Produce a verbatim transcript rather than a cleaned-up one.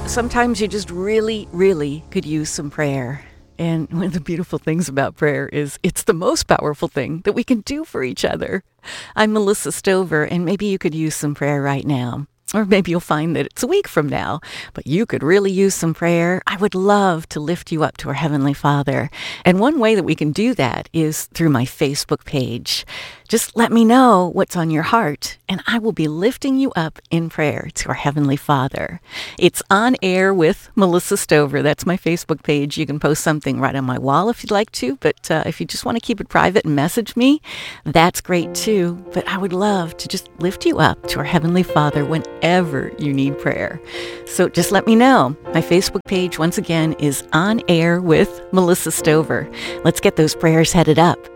Sometimes you just really, really could use some prayer. And one of the beautiful things about prayer is it's the most powerful thing that we can do for each other. I'm Melissa Stover, and maybe you could use some prayer right now. Or maybe you'll find that it's a week from now, but you could really use some prayer. I would love to lift you up to our Heavenly Father. And one way that we can do that is through my Facebook page. Just let me know what's on your heart, and I will be lifting you up in prayer to our Heavenly Father. It's On Air with Melissa Stover. That's my Facebook page. You can post something right on my wall if you'd like to, but uh, if you just want to keep it private and message me, that's great too. But I would love to just lift you up to our Heavenly Father whenever you need prayer. So just let me know. My Facebook page, once again, is On Air with Melissa Stover. Let's get those prayers headed up.